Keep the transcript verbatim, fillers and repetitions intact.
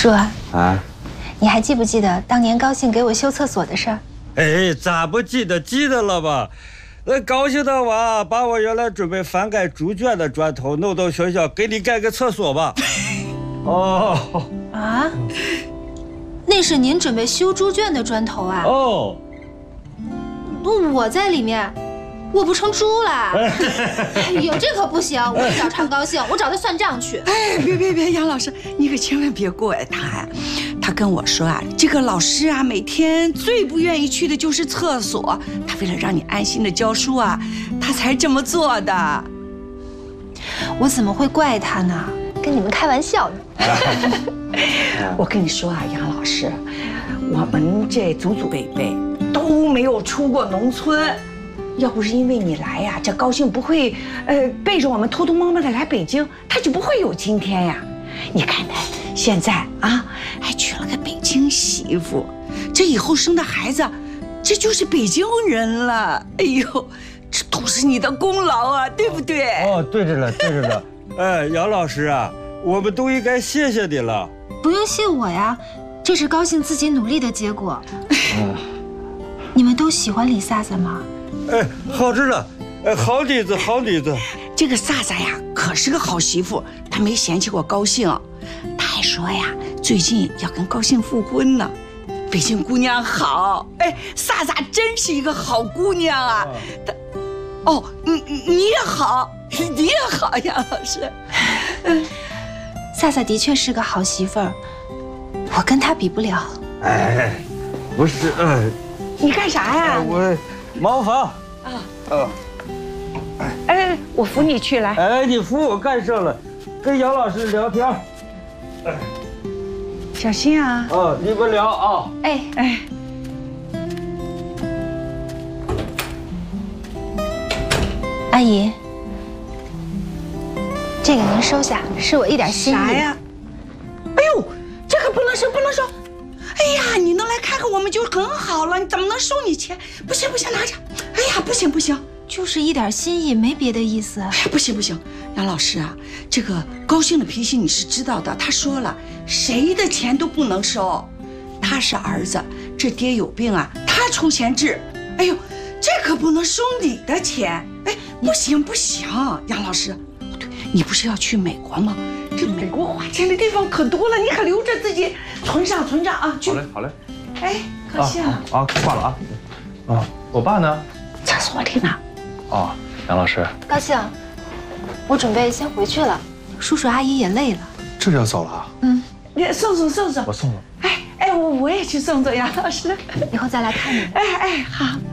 叔啊， 啊， 你还记不记得当年高兴给我修厕所的事儿？ 哎，咋不记得？记得了吧？那高兴的娃把我原来准备翻盖猪圈的砖头弄到学校，给你盖个厕所吧。哦， 啊，那是您准备修猪圈的砖头啊？ 哦， 那我在里面，我不成猪了？哎呦，这可不行！我得找常高兴，我找他算账去。 哎，别别别，杨老师，你可千万别怪他呀。他跟我说啊，这个老师啊，每天最不愿意去的就是厕所。他为了让你安心的教书啊，他才这么做的。 我怎么会怪他呢？跟你们开玩笑呢。 我跟你说啊，杨老师，我们这祖祖辈辈都没有出过农村。要不是因为你来呀，这高兴不会，呃，背着我们偷偷摸摸的来北京，他就不会有今天呀。你看看现在啊，还娶了个北京媳妇，这以后生的孩子，这就是北京人了。哎呦，这都是你的功劳啊，对不对？ 哦，对着了，对着了。哎，杨老师啊，我们都应该谢谢你了。 不用谢我呀，这是高兴自己努力的结果。你们都喜欢李飒飒吗？ 哎，好着呢，哎，好女子，好女子。 这个飒飒呀，可是个好媳妇，她没嫌弃过高兴，她还说呀，最近要跟高兴复婚呢。北京姑娘好，哎，飒飒真是一个好姑娘啊。她，哦，你你也好，你也好，杨老师。 飒飒的确是个好媳妇儿，我跟她比不了。 哎，不是，哎， 你干啥呀？ 哎我茅房。 啊， 啊。 哎，我扶你去来。 哎，你扶我干什了？跟杨老师聊天。哎， 小心啊！ 哦，你们聊啊。 哎哎， 阿姨，这个您收下，是我一点心意。 啥呀？哎呦，这个不能收，不能收！哎呀，你能来看看我们就很好了，你怎么能收你钱？不行不行，拿着！哎呀，不行不行！ 就是一点心意，没别的意思。 哎呀，不行不行，杨老师啊，这个高兴的脾气你是知道的。他说了，谁的钱都不能收。他是儿子，这爹有病啊，他出钱治。哎呦，这可不能收你的钱。哎，不行不行，杨老师，对，你不是要去美国吗？这美国花钱的地方可多了，你可留着自己存上存上啊。 好嘞，好嘞。 哎，高兴啊啊，挂了啊。啊，我爸呢？ 厕所里呢。 哦，杨老师， 高兴，我准备先回去了，叔叔阿姨也累了。 这就要走了啊？ 嗯， 你送送送送， 我送了。 哎哎，我我也去送送杨老师。 以后再来看你。 哎哎，好。